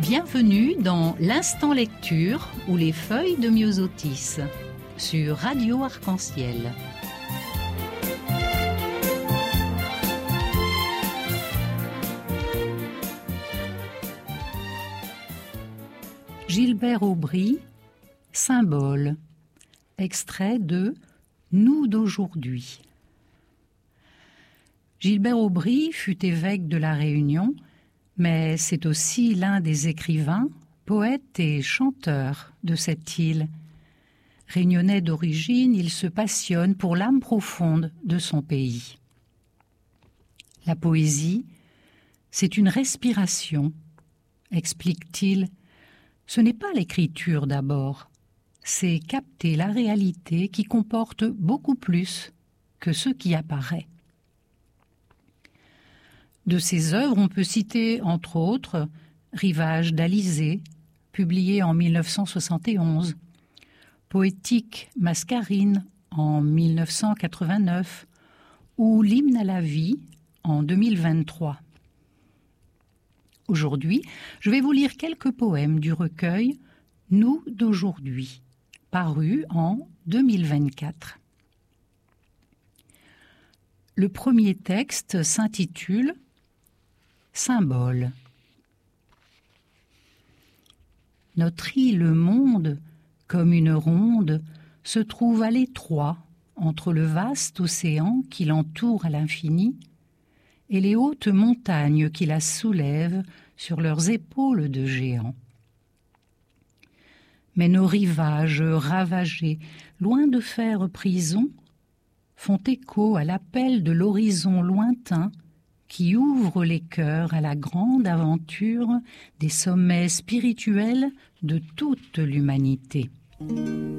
Bienvenue dans l'Instant Lecture ou les feuilles de Myosotis sur Radio Arc-en-Ciel. Gilbert Aubry, Symbole, extrait de Nous d'aujourd'hui. Gilbert Aubry fut évêque de La Réunion, mais c'est aussi l'un des écrivains, poètes et chanteurs de cette île. Réunionnais d'origine, il se passionne pour l'âme profonde de son pays. La poésie, c'est une respiration, explique-t-il. Ce n'est pas l'écriture d'abord, c'est capter la réalité qui comporte beaucoup plus que ce qui apparaît. De ses œuvres, on peut citer, entre autres, Rivage d'Alizé, publié en 1971, Poétique Mascarine en 1989 ou L'hymne à la vie en 2023. Aujourd'hui, je vais vous lire quelques poèmes du recueil Nous d'aujourd'hui, paru en 2024. Le premier texte s'intitule Symbole. Notre île monde, comme une ronde, se trouve à l'étroit entre le vaste océan qui l'entoure à l'infini et les hautes montagnes qui la soulèvent sur leurs épaules de géants. Mais nos rivages ravagés, loin de faire prison, font écho à l'appel de l'horizon lointain qui ouvre les cœurs à la grande aventure des sommets spirituels de toute l'humanité.